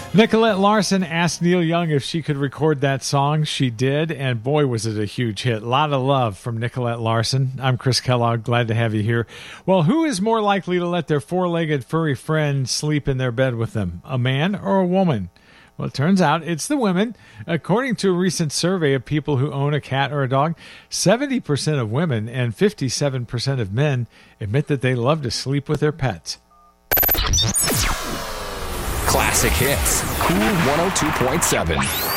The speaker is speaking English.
Nicolette Larson asked Neil Young if she could record that song. She did, and boy, was it a huge hit. Lot of love from Nicolette Larson. I'm Chris Kellogg. Glad to have you here. Well, who is more likely to let their four-legged furry friend sleep in their bed with them, a man or a woman? Well, it turns out it's the women. According to a recent survey of people who own a cat or a dog, 70% of women and 57% of men admit that they love to sleep with their pets. Classic Hits, Cool 102.7.